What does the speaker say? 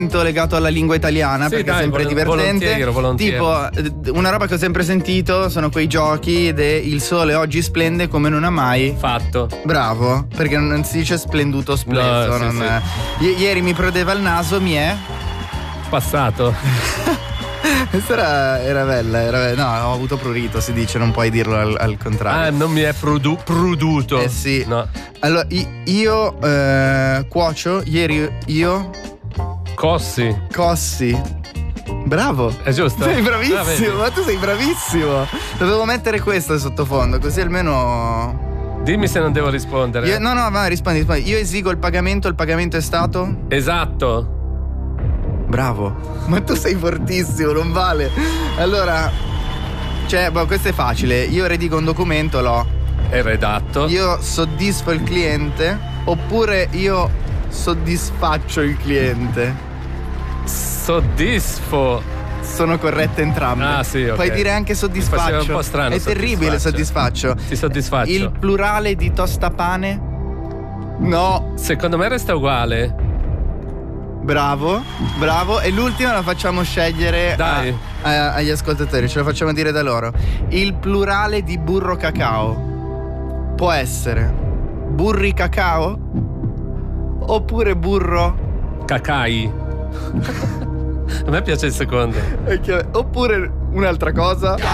legato alla lingua italiana, Sì, perché dai, è sempre divertente. volontiero. Tipo, una roba che ho sempre sentito sono quei giochi il sole oggi splende come non ha mai Fatto. Bravo, perché non si dice splenduto spleso. No, sì. Ieri mi prodeva il naso, mi è Passato. questa era bella. No, ho avuto prurito, si dice, non puoi dirlo al contrario. Ah, non mi è pruduto. Eh sì. No. Allora, io cuocio, ieri io Cossi. Bravo. È giusto? Sei Ah, bravissimo, vedi. ma tu sei bravissimo. Dovevo mettere questo sottofondo, così almeno. Dimmi se non devo rispondere. No, vai, rispondi. Io esigo il pagamento è stato? Esatto. Bravo. Ma tu sei fortissimo, non vale. Allora, questo è facile. Io redigo un documento, È redatto. io soddisfo il cliente, oppure io soddisfaccio il cliente. Soddisfo. Sono corrette entrambe. Ah, sì, ok. Puoi dire anche Mi faceva soddisfaccio. un po' strano. È terribile soddisfaccio. Ti soddisfaccio. Il plurale di tostapane? No. Secondo me resta uguale. Bravo. E l'ultima la facciamo scegliere Dai. agli ascoltatori. Ce la facciamo dire da loro. Il plurale di burro cacao può essere burri cacao oppure burro Cacai. A me piace il secondo. oppure un'altra cosa.